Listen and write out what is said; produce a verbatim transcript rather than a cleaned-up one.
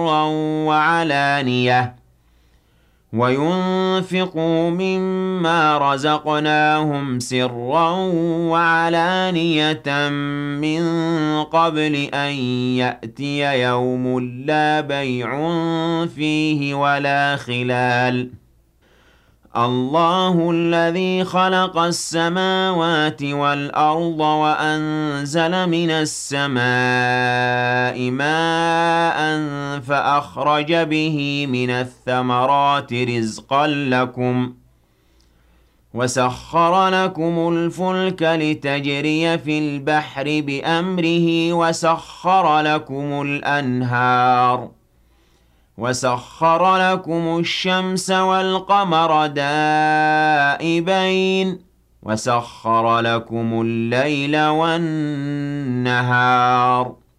وعلانية وينفقوا مما رزقناهم سرا وعلانية من قبل أن يأتي يوم لا بيع فيه ولا خلال الله الذي خلق السماوات والأرض وأنزل من السماء ماء فأخرج به من الثمرات رزقا لكم وسخر لكم الفلك لتجري في البحر بأمره وسخر لكم الأنهار وسخر لكم الشمس والقمر دائبين وسخر لكم الليل والنهار